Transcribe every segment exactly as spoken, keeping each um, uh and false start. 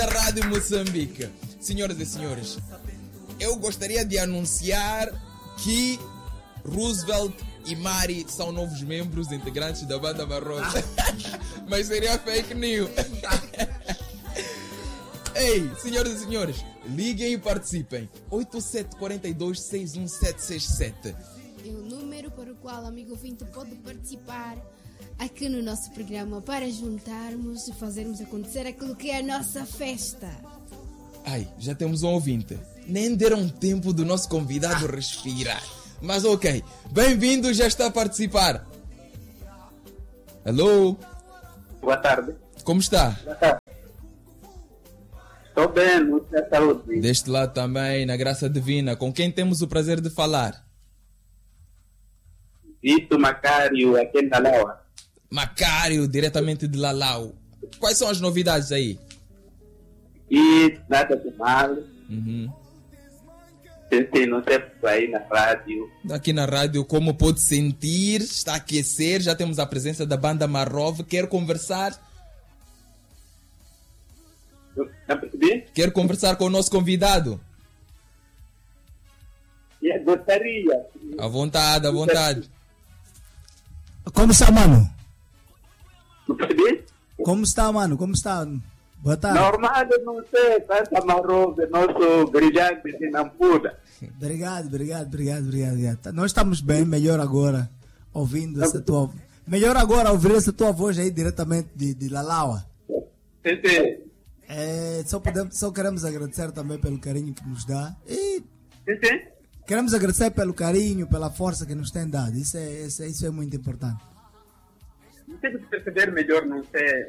na Rádio Moçambique. Senhoras e senhores, eu gostaria de anunciar que Roosevelt e Mari são novos membros integrantes da Banda Marrosa. Mas seria fake news. Ei, senhoras e senhores, liguem e participem. oito sete quatro dois, seis um sete seis sete É o número para o qual o amigo ouvinte pode participar aqui no nosso programa para juntarmos e fazermos acontecer aquilo que é a nossa festa. Ai, já temos um ouvinte. Nem deram tempo do nosso convidado respirar. Mas ok, bem-vindo, já está a participar. Alô? Boa tarde. Como está? Boa tarde. Estou bem, muita saúde. Deste lado também, na graça divina. Com quem temos o prazer de falar? Vitor Macário, aqui em Lalau. Macário, diretamente de Lalau. Quais são as novidades aí? E nada de mal. Uhum. Tentei não sei aí na rádio. Aqui na rádio, como pode sentir, está a aquecer. Já temos a presença da Banda Marrov. Quer conversar? Não percebi? Quer conversar com o nosso convidado? Eu gostaria. À vontade, à vontade. Como está, mano? Não percebi? Como está, mano? Como está? Boa tarde. Normal, eu não sei. Essa Marrov, nosso brilhante de Nampuda. Obrigado, obrigado, obrigado, obrigado, obrigado. Nós estamos bem, melhor agora, ouvindo essa tua... Melhor agora ouvir essa tua voz aí diretamente de, de Lalaua. Tentei. É, só, podemos, só queremos agradecer também pelo carinho que nos dá. E Tentei. queremos agradecer pelo carinho, pela força que nos tem dado. Isso é, isso é, isso é muito importante. Não sei se perceber melhor, não sei.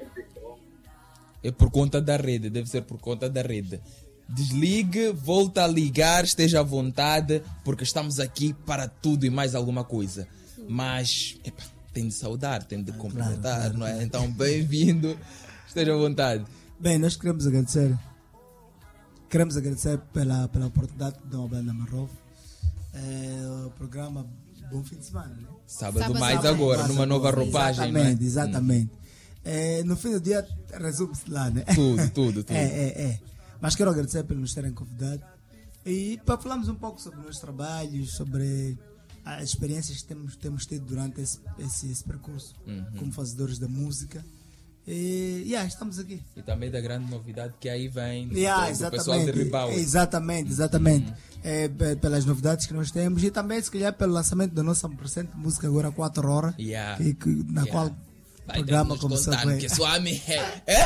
É por conta da rede, deve ser por conta da rede. Desligue, volta a ligar, esteja à vontade, porque estamos aqui para tudo e mais alguma coisa. Mas, epa, tem de saudar, tem de complementar, claro, claro, não é? claro. Então, bem-vindo, esteja à vontade. Bem, nós queremos agradecer. Queremos agradecer pela, pela oportunidade de dar uma Banda Marrov. É, o programa Bom Fim de Semana, né? Sábado, Sábado mais mais. agora, Mais numa agora. nova roupagem, não é? Exatamente, exatamente. É, no fim do dia, resume-se lá, né? Tudo, tudo, tudo. É, é, é. Mas quero agradecer por nos terem convidado. E para falarmos um pouco sobre os nossos trabalhos, sobre as experiências que temos, temos tido durante esse, esse, esse percurso Uhum. como fazedores da música. E yeah, estamos aqui. E também da grande novidade que aí vem Yeah, do, do pessoal de Ribau. exatamente, exatamente. Uhum. É, pe- pelas novidades que nós temos e também, se calhar, pelo lançamento da nossa recente música, agora quatro horas, Yeah. que, que- na Yeah. qual o Vai programa ter que nos começou contar, bem. que sua ame é.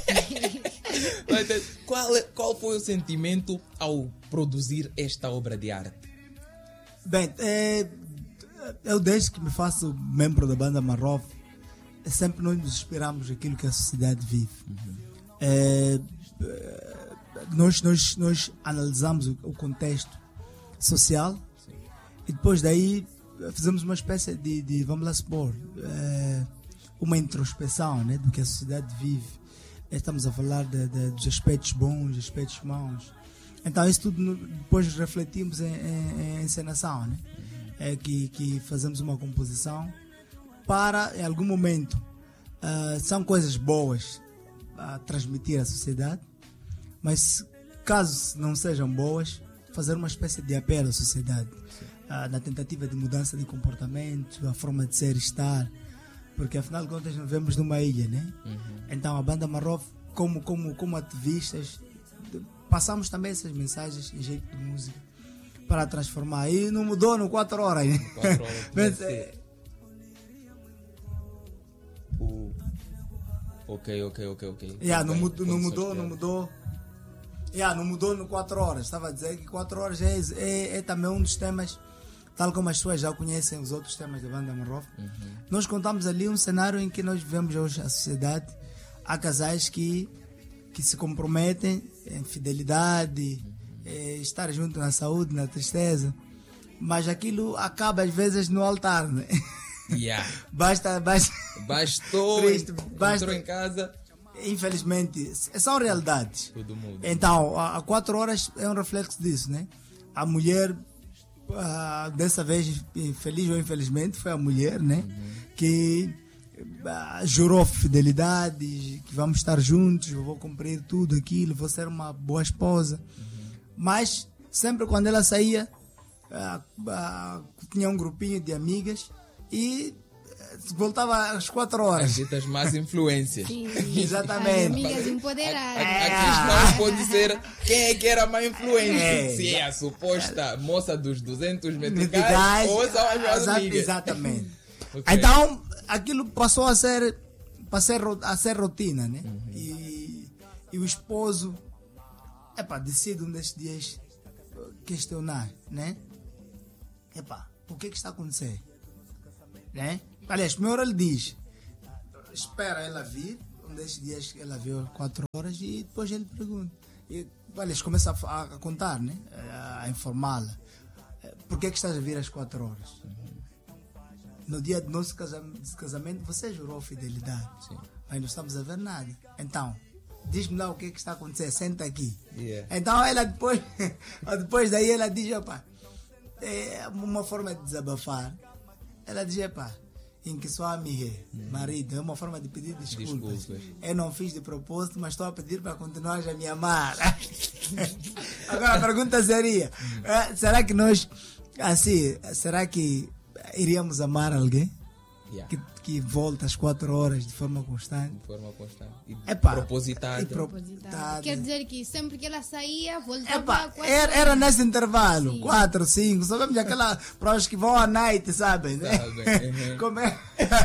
Vai ter- qual, é- qual foi o sentimento ao produzir esta obra de arte? Bem, é, eu desde que me faço membro da Banda Marrov, sempre nós nos inspiramos naquilo que a sociedade vive. É, é, nós, nós, nós analisamos o, o contexto social e depois daí fizemos uma espécie de, de vamos lá supor, é, uma introspeção, né, do que a sociedade vive. Estamos a falar de, de, dos aspectos bons, dos aspectos maus. Então isso tudo no- depois refletimos em, em, em encenação, né? É que, que fazemos uma composição para, em algum momento, ah, são coisas boas a transmitir à sociedade, mas caso não sejam boas, fazer uma espécie de apelo à sociedade, ah, na tentativa de mudança de comportamento, a forma de ser e estar, porque afinal de contas nós vivemos numa ilha, né? Então a Banda Marrov, como, como, como ativistas, de- passamos também essas mensagens em jeito de música para transformar. E não mudou no quatro horas, né? Quatro horas, Mas, deve ser. O- Ok, ok, ok, ok. Yeah, não, Bem, mudou, não condições mudou, não piores. mudou. Yeah, não mudou no quatro horas. Estava a dizer que quatro horas é, é, é também um dos temas, tal como as pessoas já conhecem os outros temas da Banda Marrov. Nós contamos ali um cenário em que nós vivemos hoje a sociedade. Há casais que, que se comprometem em fidelidade, eh, estar junto na saúde, na tristeza. Mas aquilo acaba às vezes no altar, né? Yeah. Basta, basta. Bastou, Triste, entrou basta- em casa, Infelizmente, são realidades. tudo muda. Então, há há quatro horas é um reflexo disso, né? A mulher, ah, dessa vez, feliz ou infelizmente, foi a mulher, né? Que uh, jurou fidelidade, que vamos estar juntos, eu vou cumprir tudo aquilo, vou ser uma boa esposa. Uhum. Mas sempre quando ela saía, uh, uh, tinha um grupinho de amigas e voltava às quatro horas. As ditas más influências. Sim. Exatamente. As amigas empoderadas. A, a, a questão pode ser quem é que era a má influência. É. Se é a suposta moça dos duzentos meticais Meticais, ou são as más exa- amigas. Exatamente. Okay. Então, aquilo passou a ser, a ser, a ser rotina, né? Uhum. E, e o esposo, epá, decide um destes dias questionar, né? Epá, o que é que está a acontecer? Né? Aliás, primeiro ele diz, espera ela vir, um desses dias ela veio quatro horas e depois ele pergunta. E, aliás, começa a, a contar, né? A, a informá-la. Por que é que estás a vir às quatro horas? Uhum. No dia do nosso casamento, casamento você jurou fidelidade. Sim. Mas não estamos a ver nada. Então, diz-me lá o que é que está a acontecer, senta aqui. Yeah. Então ela depois, depois daí ela diz, opa, é uma forma de desabafar. Ela diz, epá, em que sua amiga, hum. marido, é uma forma de pedir desculpas. desculpas. Eu não fiz de propósito, mas estou a pedir para continuar a me amar. Agora a pergunta seria, hum. será que nós, assim, será que iríamos amar alguém? Yeah. Que, que volta às quatro horas de forma constante. De forma constante. E Epa, propositada. E propositada. Quer dizer que sempre que ela saía, voltava. Epa, era, era nesse intervalo, quatro, cinco, sabemos aquela provas que vão à night, sabem? Né? Uhum. Como é?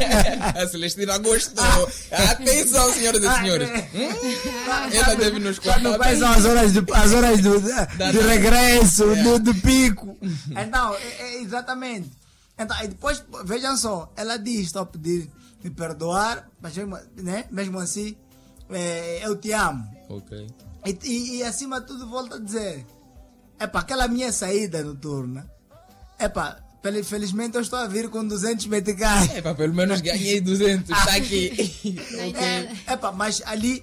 A Celestina gostou. Atenção, senhoras e senhores. Hum? Ela deve nos contar. Quando quais são as horas de, as horas do, de, de regresso, yeah. do, do pico. Então, é, é exatamente. Então, e depois, vejam só, ela diz, estou a pedir me perdoar, mas né, mesmo assim, é, eu te amo. Ok. E, e, e acima de tudo, volto a dizer, epá, aquela minha saída noturna, epá, felizmente eu estou a vir com duzentos meticais. Epá, pelo menos ganhei duzentos, está aqui. é, epá, mas ali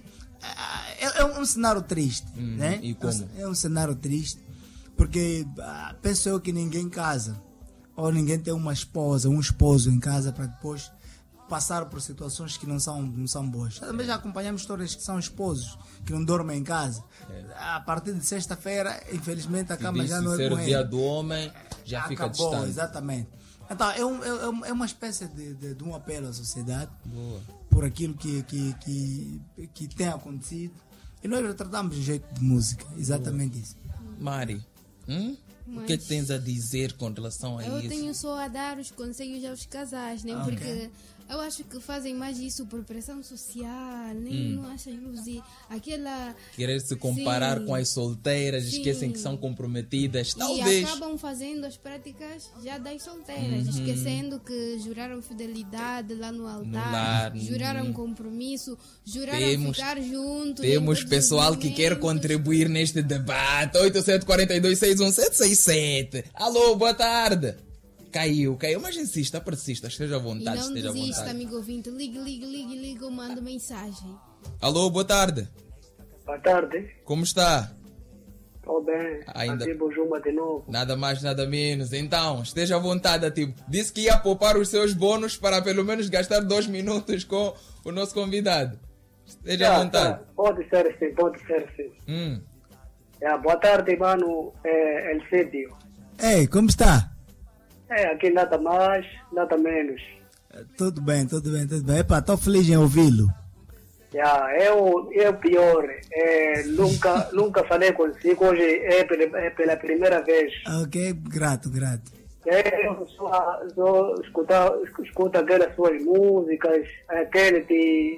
é, é um cenário triste, hum, né? E como? É um cenário triste, porque ah, penso eu que ninguém casa. Ou ninguém tem uma esposa, um esposo em casa para depois passar por situações que não são, não são boas. Também já acompanhamos histórias que são esposos que não dormem em casa. É. A partir de sexta-feira, infelizmente, a cama já não é com ele. Se ser o dia do homem, já Acabou, fica distante. Exatamente. Então, é, um, é, é uma espécie de, de, de um apelo à sociedade. Boa. Por aquilo que, que, que, que tem acontecido. E nós tratamos de jeito de música. Exatamente Boa. Isso. Mari, hum? Mas o que é que tens a dizer com relação a eu isso? Eu tenho só a dar os conselhos aos casais, né? Okay. Porque eu acho que fazem mais isso por pressão social, nem hum. não achas Luzi? Aquela... Querer se comparar Sim. com as solteiras, Sim. esquecem que são comprometidas, talvez. E acabam fazendo as práticas já das solteiras, uhum. esquecendo que juraram fidelidade lá no altar, no lar, juraram uhum. compromisso, juraram temos, ficar juntos. Temos pessoal que quer contribuir neste debate. oito sete quatro dois seis um sete seis sete. Alô, boa tarde. Caiu, caiu, mas insista, persista, esteja à vontade, e não esteja desista, à vontade. amigo ouvinte, ligue, ligue, ligue, ligue, manda mensagem. Alô, boa tarde. Boa tarde. Como está? Estou bem, ainda Atibo Juma de novo. Nada mais, nada menos. Então, esteja à vontade, Atibo. Disse que ia poupar os seus bônus para pelo menos gastar dois minutos com o nosso convidado. Esteja tá, à vontade. Tá. Pode ser sim, pode ser sim. Hum. É, boa tarde, mano, é, Elcídio. Ei, como está? É, aqui nada mais, nada menos. Tudo bem, tudo bem, tudo bem. Epá, estou feliz em ouvi-lo. Yeah, eu, eu pior, é, nunca, nunca falei consigo, hoje é pela, é pela primeira vez. Ok, grato, grato. É, eu só, só escuto, escuto aquelas suas músicas, aquele de...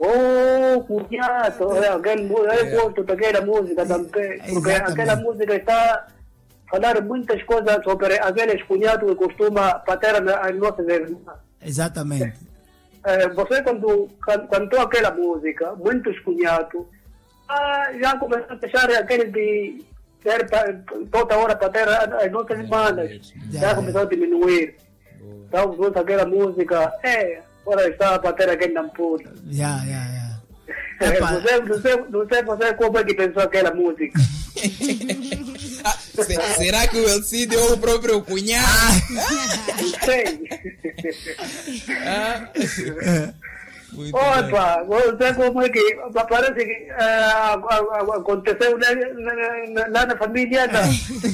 Oh, cunhado, é, aquele, eu gosto daquela música também, porque Exatamente. Aquela música está... falar muitas coisas sobre aqueles cunhados que costumam bater as nossas irmãs. Exatamente. É, você, quando cantou aquela música, muitos cunhados, ah, já começou a deixar aquele de ter toda hora bater as nossas irmãs. Já, já começou a diminuir. Boa. Então, você aquela música, é, agora está a bater aquele nampuro. Já, já, já. Não sei, não sei, não sei você como é que pensou aquela música. Se- será que o Elcide é o próprio cunhado? Não sei. Ah? Muito bem. Opa, você como é que parece que ah, a- a- aconteceu lá, lá- lá na família, não?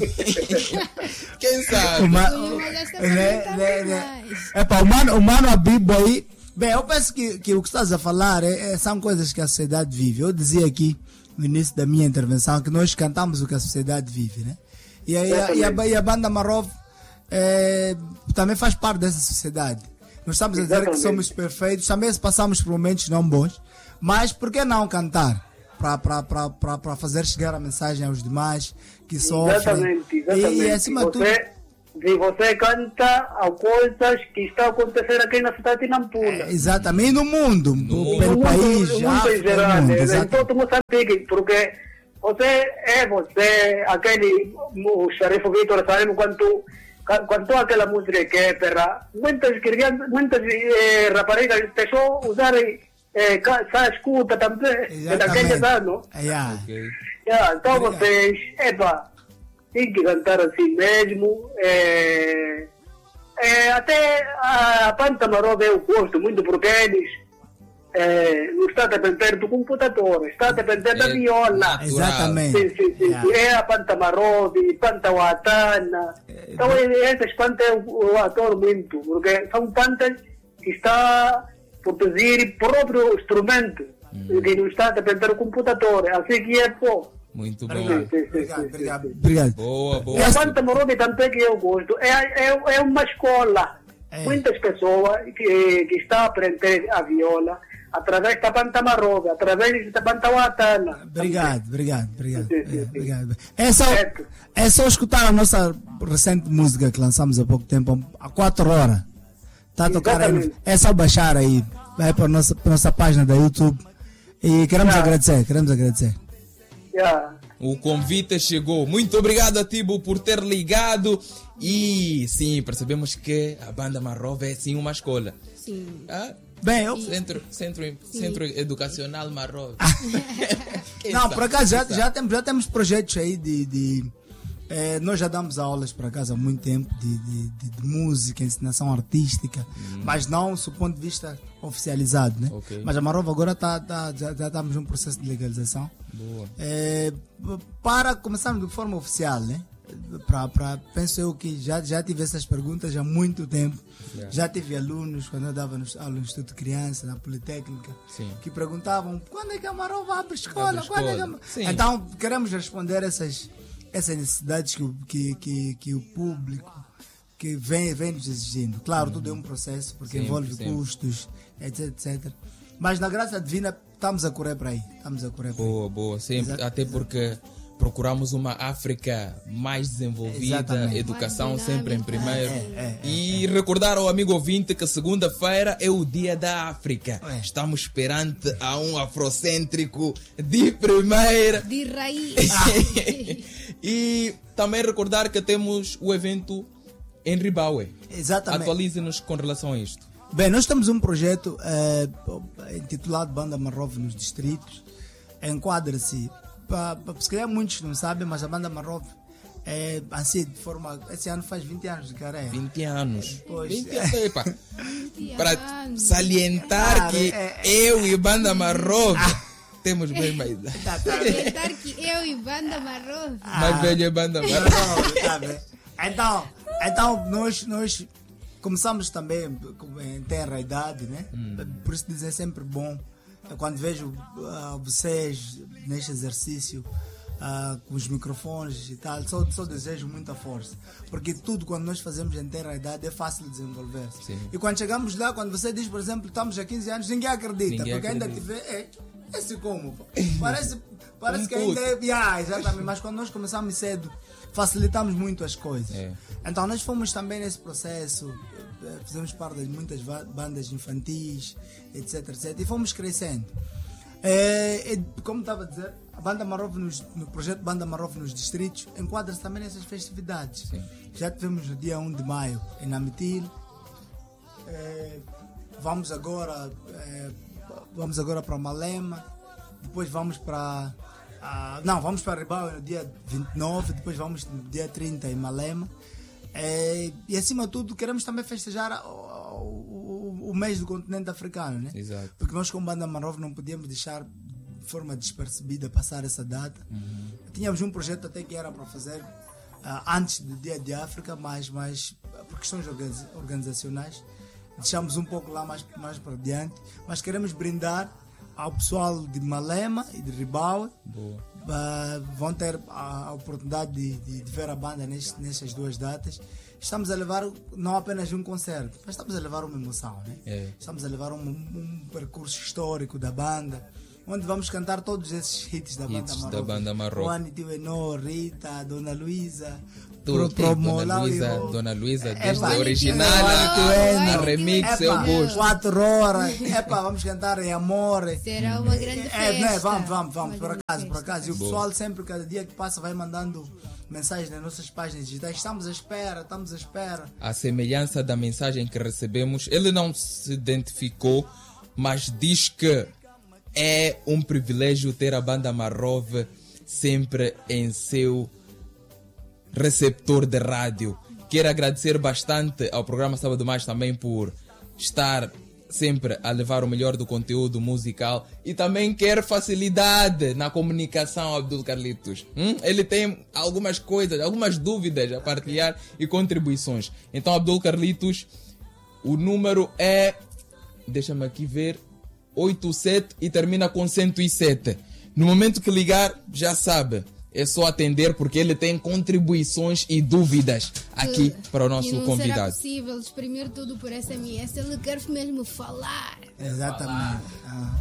Quem sabe? O ma- Sim, mas esta né, também né, tá né. mais. Epá, o mano, o mano Abibo aí. Bem, eu penso que, que o que estás a falar é, é- são coisas que a sociedade vive. Eu dizia aqui no início da minha intervenção que nós cantamos o que a sociedade vive, né? E, aí, a, e, a, e a banda Marov é, também faz parte dessa sociedade. Não estamos a dizer que Exatamente. somos perfeitos, também passamos por momentos não bons, mas por que não cantar? Para fazer chegar a mensagem aos demais que sofrem. Exatamente, exatamente. E, e acima de tudo. você, e você canta a coisas que estão a acontecer aqui na cidade de Nampula. É, exatamente, e no mundo, mundo. pelo No país, mundo, no mundo África, em geral, no mundo, né? em exato. todo Moçambique, porque você é você, aquele, o Sharifo Vitor, sabemos quanto, quanto aquela música que é perra. Muitas crianças, muitas eh, raparigas deixou usar eh, essa escuta também, daqueles anos. Yeah. Ok. Yeah, então Obrigado. vocês, epa, tem que cantar assim mesmo. É, é, até a Panta Marova eu gosto muito porque eles é, não está a depender do computador, está a depender da É viola. natural. Exatamente. Sim, sim, sim, Yeah. sim. É a Panta Marova, Panta Watana. Então essas pantas eu, eu adoro muito, porque são pantas que está a produzir próprio instrumento, que não está a depender do computador. Assim que é bom. Muito bom. Obrigado, sim, sim, obrigado, sim, obrigado. sim. obrigado. Boa, E boa. a Panta Marova também que eu gosto. É, é, é uma escola. É. Muitas pessoas que, que estão a aprender a viola através da Panta Marova, através da Panta Watana. Obrigado, obrigado, obrigado. Sim, sim, sim. É, obrigado. É só, Certo. é só escutar a nossa recente música que lançamos há pouco tempo, há quatro horas. Está a tocar aí. no- Exatamente. É só baixar aí. Vai para a nossa, para a nossa página da YouTube. E queremos Yeah. agradecer, queremos agradecer. Yeah. O convite chegou. Muito obrigado a Tibo por ter ligado. E sim, percebemos que a banda Marova é sim uma escola. Sim. Ah, Bem, eu, centro, centro, centro Educacional Marova. Quem não, sabe? por acaso já, Quem já, sabe? temos, já temos projetos aí de. de eh, nós já damos aulas por acaso há muito tempo de, de, de- de música, ensinação artística, mas não do ponto de vista oficializado, né? Ok. Mas a Marova agora tá, tá, já, já estamos num processo de legalização. Boa. Eh, para começarmos de forma oficial, né? Pra, pra, penso eu que já, já tive essas perguntas há muito tempo. Yeah. Já tive alunos, quando eu dava no, aula no Instituto de Criança, na Politécnica, Sim. que perguntavam quando é que a Marova abre escola? Abre Quando é que a... escola. Sim. Então, queremos responder essas, essas necessidades que, o- que, que, que o público que vem, vem nos exigindo. Claro, tudo é um processo, porque Sempre, envolve sempre. custos, etc, etcétera. Mas na graça divina, estamos a correr para aí. Estamos a correr para aí. Boa, boa. Sempre, Exato. até porque procuramos uma África mais desenvolvida, Exatamente. educação Mais sempre em dinâmica. primeiro. É, é, e recordar ao amigo ouvinte que segunda-feira é o dia da África. É. Estamos perante a um afrocêntrico de primeira. De raiz. E também recordar que temos o evento em Ribaue. Exatamente. Atualize-nos com relação a isto. Bem, nós temos um projeto eh, intitulado Banda Marrov nos Distritos. Enquadra-se, pa- pa- se calhar muitos não sabem, mas a Banda Marrov é assim, de forma. Esse ano faz vinte anos de carreira. vinte anos. Pois. vinte anos. Epa, para anos. salientar Claro, que é- eu e Banda Marrov temos mesma idade. Tá, tá. Salientar que eu e Banda Marrom. Mais velho é Banda Marrov. Não, tá bem. Então, então nós, nós começamos também com- em tenra idade, né? Por isso dizer sempre bom. É quando vejo ah, vocês neste exercício ah, com os microfones e tal, só, só desejo muita força. Porque tudo quando nós fazemos em tenra idade é fácil de desenvolver. Sim. E quando chegamos lá, quando você diz, por exemplo, estamos há quinze anos, ninguém acredita. Ninguém porque ainda acredita. tiver. É, esse como? pô? Parece, parece Um que ainda puto. é. Yeah, exatamente, mas quando nós começamos cedo, facilitamos muito as coisas. É. Então nós fomos também nesse processo, eh, fizemos parte de muitas va- bandas infantis, etc, etc, e fomos crescendo. Eh, e, como estava a dizer, a Banda Marov nos, no projeto Banda Marov nos distritos enquadra-se também nessas festividades. Sim. Já tivemos no dia um de maio em Namitil. Eh, vamos agora eh, vamos agora para Malema, depois vamos para Ah, não, vamos para Ribau no dia vinte e nove, depois vamos no dia trinta em Malema. É, e acima de tudo queremos também festejar o, o, o mês do continente africano, né? Exato. Porque nós como Banda Marrov não podíamos deixar de forma despercebida passar essa data. Uhum. Tínhamos um projeto até que era para fazer uh, antes do Dia de África, mas, mas por questões organiz, organizacionais deixamos um pouco lá mais, mais para diante, mas queremos brindar ao pessoal de Malema e de Ribau. Uh, vão ter a, a oportunidade de, de, de ver a banda neste, nessas duas datas. Estamos a levar não apenas um concerto, mas estamos a levar uma emoção, né? É. Estamos a levar um, um percurso histórico da banda, onde vamos cantar todos esses hits da hits banda Marrov. Da banda Marrov. Juan, Tio Enó, Rita, Dona Luísa, Pro, pro, Dona Luísa, Dona Luísa, desde a original, a remix, eu gosto. Quatro horas, epa, vamos cantar em Amore. Será uma grande festa. É, né? Vamos, vamos, vamos, por acaso, por acaso. E o pessoal sempre, cada dia que passa, vai mandando mensagens nas nossas páginas digitais. Estamos à espera, estamos à espera. A semelhança da mensagem que recebemos, ele não se identificou, mas diz que é um privilégio ter a Banda Marrov sempre em seu receptor de rádio. Quero agradecer bastante ao programa Sábado Mais também por estar sempre a levar o melhor do conteúdo musical e também quer facilidade na comunicação, Abdul Carlitos. Hum? Ele tem algumas coisas, algumas dúvidas a partilhar e contribuições. Então, Abdul Carlitos, o número é, deixa-me aqui ver, oitenta e sete e termina com cento e sete. No momento que ligar, já sabe, é só atender porque ele tem contribuições e dúvidas aqui que, para o nosso e não convidado. Será possível exprimir tudo por S M S, ele quer mesmo falar. Exatamente. Ah.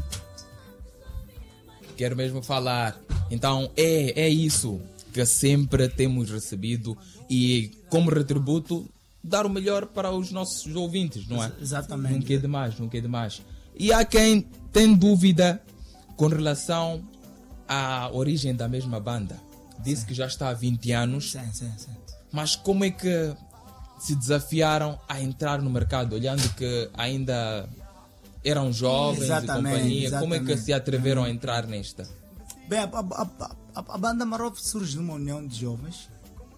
Quero mesmo falar. Então é, é isso que sempre temos recebido e como retributo dar o melhor para os nossos ouvintes, não é? Exatamente. Nunca é demais, nunca é demais. E há quem tem dúvida com relação à origem da mesma banda. Disse sim. que já está há vinte anos. Sim, sim, sim. Mas como é que se desafiaram a entrar no mercado, olhando que ainda eram jovens exatamente, e companhia? exatamente. Como é que se atreveram a entrar nesta? Bem, a, a, a, a Banda Marrov surge numa união de jovens,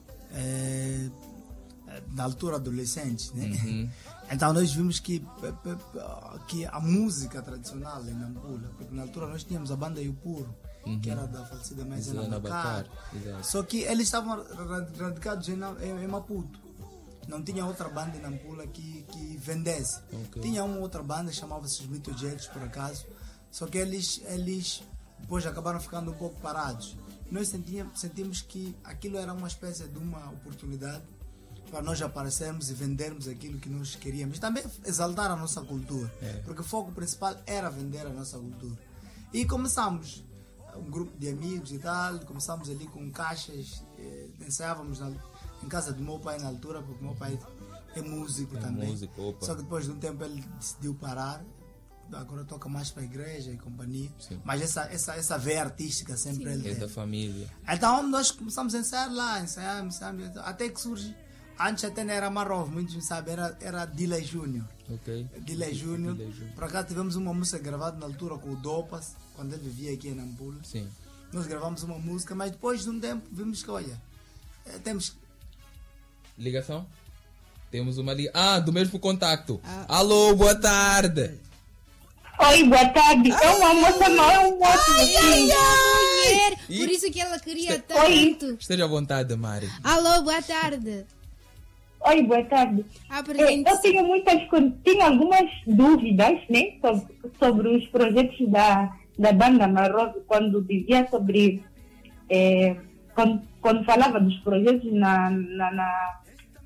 é, na altura adolescentes, né? Uhum. Então nós vimos que, que a música tradicional em Nampula, porque na altura nós tínhamos a banda Iupuro, uhum. que era da falecida Maisena Bacar, só que eles estavam radicados em, em, em Maputo. Não tinha outra banda em Nampula que, que vendesse. Okay. Tinha uma outra banda, chamava-se os Mitojetos, por acaso, só que eles, eles depois acabaram ficando um pouco parados. Nós sentíamos, sentimos que aquilo era uma espécie de uma oportunidade para nós aparecermos e vendermos aquilo que nós queríamos. Também exaltar a nossa cultura, é. porque o foco principal era vender a nossa cultura. E começamos, um grupo de amigos e tal, começamos ali com caixas, eh, ensaiávamos na, em casa do meu pai na altura, porque o meu pai é músico é também. Músico, só que depois de um tempo ele decidiu parar, agora toca mais para a igreja e companhia. Sim. Mas essa, essa, essa veia artística sempre Sim. ele é tem. da família. Então nós começamos a ensaiar lá, ensaiar, ensaiar, até que surge. Antes até não era Marrov, muitos não sabem, era, era Dile Júnior. Ok. Dile Júnior. Por acaso tivemos uma música gravada na altura com o Dopas, quando ele vivia aqui em Nampula. Sim. Nós gravamos uma música, mas depois de um tempo vimos que, olha, é, temos... Ligação? Temos uma ligação. Ah, do mesmo contacto. Ah. Alô, boa tarde. Oi, boa tarde. É uma moça mal, é um moço assim. Por isso que ela queria Este... tanto. Esteja à vontade, Mari. Alô, boa tarde. Oi, boa tarde. Apresente-se. Eu tenho muitas, tenho algumas dúvidas, né, sobre, sobre os projetos da, da Banda Marrov, quando dizia sobre, é, quando, quando falava dos projetos na, na, na,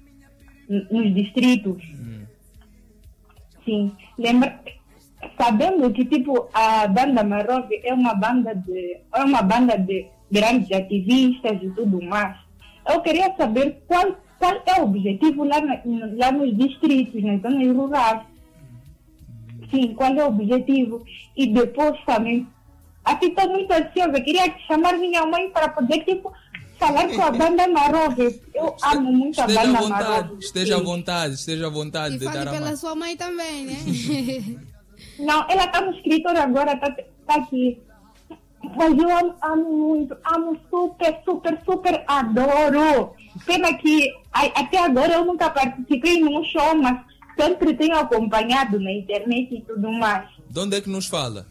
nos distritos. Hum. Sim, lembra, sabendo que tipo a Banda Marrov é uma banda de, é uma banda de grandes ativistas e tudo mais. Eu queria saber qual Qual é o objetivo lá, na, lá nos distritos, nas zonas rurais? Sim, qual é o objetivo? E depois também, aqui estou muito ansiosa, queria chamar minha mãe para poder, tipo, falar com a Banda Marrov. Eu Este, amo muito a Banda Marrov. Esteja à vontade, esteja à vontade. E de fale dar a pela mão. sua mãe também, né? Não, ela está no escritório agora, está tá aqui. Mas eu amo, amo muito, amo super, super, super, adoro. Pena que a- até agora eu nunca participei num show, mas sempre tenho acompanhado na internet e tudo mais. De onde é que nos fala?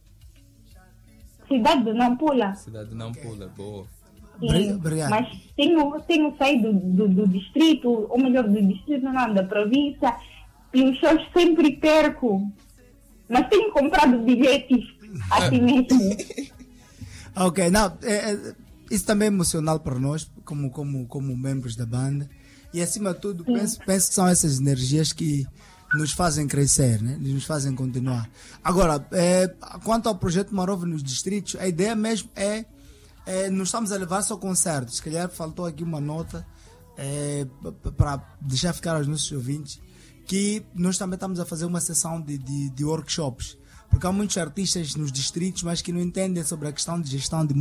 Cidade de Nampula. Cidade de Nampula, boa. Obri- Obrigado. Mas tenho, tenho saído do, do distrito, ou melhor, do distrito não, da província, e os shows sempre perco. Mas tenho comprado bilhetes assim mesmo. Ok, não, é, é, isso também é emocional para nós, como, como, como membros da banda. E acima de tudo, penso, penso que são essas energias que nos fazem crescer, né? Nos fazem continuar. Agora, é, quanto ao projeto Marov nos distritos, a ideia mesmo é, é nós estamos a levar só concertos. Se calhar faltou aqui uma nota é, para deixar ficar aos nossos ouvintes, que nós também estamos a fazer uma sessão de, de, de workshops. Porque há muitos artistas nos distritos, mas que não entendem sobre a questão de gestão de